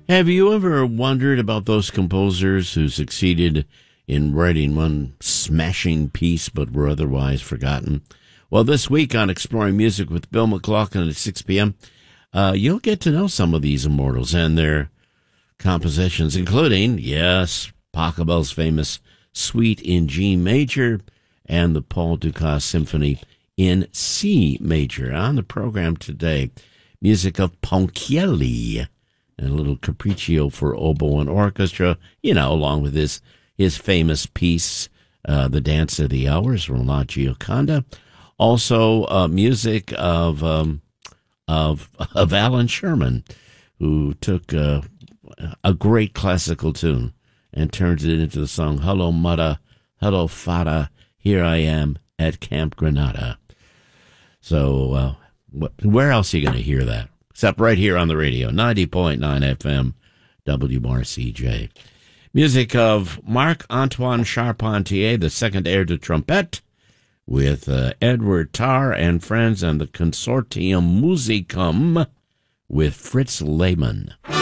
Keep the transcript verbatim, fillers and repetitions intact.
Have you ever wondered about those composers who succeeded in writing one smashing piece but were otherwise forgotten? Well, this week on Exploring Music with Bill McLaughlin at six p.m., uh, you'll get to know some of these immortals and their compositions, including, yes, Pachelbel's famous Suite in G major and the Paul Dukas Symphony in C major. On the program today, music of Ponchielli and a little capriccio for oboe and orchestra, you know, along with his his famous piece, uh, The Dance of the Hours from La Gioconda. Also, uh, music of um, of of Alan Sherman, who took uh, a great classical tune and turned it into the song Hello Mudda, Hello Fada, Here I Am at Camp Granada. So, uh, wh- where else are you going to hear that? Except right here on the radio, ninety point nine F M, W R C J. Music of Marc-Antoine Charpentier, the second heir to trompette, with uh, Edward Tarr and friends and the Consortium Musicum with Fritz Lehmann.